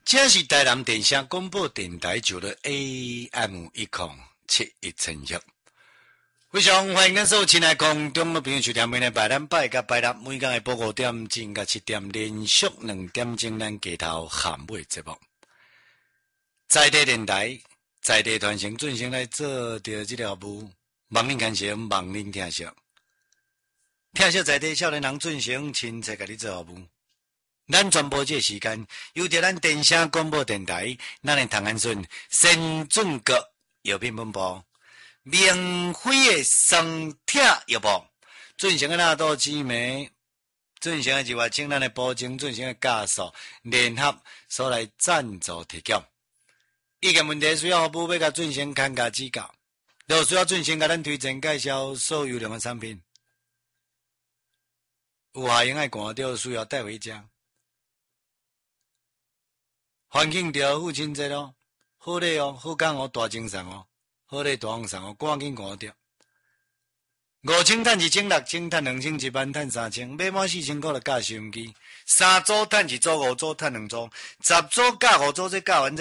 这是台南电声广播电台九的 AM107106，非常欢迎咱所有亲爱空中的朋友收听每日拜咱拜甲拜六每天的报5点至7点连续2点钟咱街头喊尾节目，在地电台在地传承准时来做着这条务，望恁牵绳，望恁听惜，听惜在地少年人准时亲切甲你做服务。咱传播这时间，由着咱电声广播电台，咱的唐安顺先准国药品本部，免费的双铁药部，准成的纳豆紫梅，准成的日月清咱的保证，准成的加速联合所来赞助提供。意见问题需要服务要甲准成看家指教，若需要准成甲咱推荐介绍所有优良的产品，有下用爱赶着需要带回家。欢庆着父亲节咯，好礼哦，好讲哦，大精神哦，好礼大丰盛哦，赶紧赶着。5千趁1千，6千趁2千，1万趁3千，买满4000块就加收音机。3组趁1组，5组趁2组，10组加5组再加完。